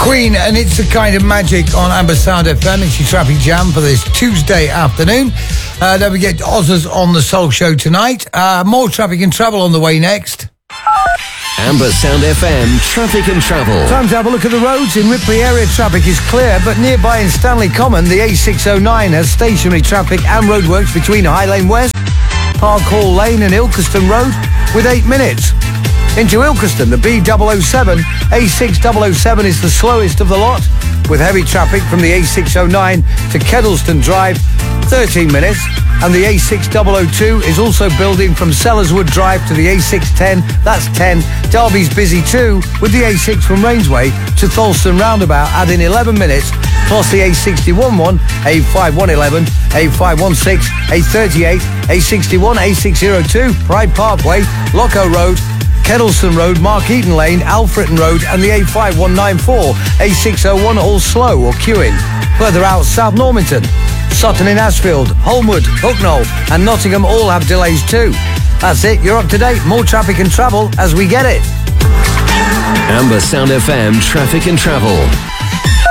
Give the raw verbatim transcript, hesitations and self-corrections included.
Queen, and it's the kind of magic on Amber Sound F M. It's your traffic jam for this Tuesday afternoon. Uh, then we get Ozzers on the Soul Show tonight. Uh, more traffic and travel on the way next. Amber Sound F M, traffic and travel. Time to have a look at the roads. In Ripley area, traffic is clear, but nearby in Stanley Common, the A six oh nine has stationary traffic and roadworks between High Lane West, Park Hall Lane and Ilkeston Road with eight minutes. Into Ilkeston, the B double oh seven, A six double oh seven is the slowest of the lot, with heavy traffic from the A six oh nine to Kedleston Drive, thirteen minutes, and the A six double oh two is also building from Sellerswood Drive to the A six ten, that's ten. Derby's busy too, with the A six from Rainsway to Tholston Roundabout adding eleven minutes, plus the A sixty-one one, A five one one, A five one six, A thirty-eight, A sixty-one, A six oh two, Pride Parkway, Loco Road, Kedleston Road, Mark Eaton Lane, Alfreton Road and the A five one nine four, A six oh one all slow or queuing. Further out, South Normanton, Sutton in Ashfield, Holmwood, Hucknall and Nottingham all have delays too. That's it, you're up to date. More traffic and travel as we get it. Amber Sound F M, traffic and travel.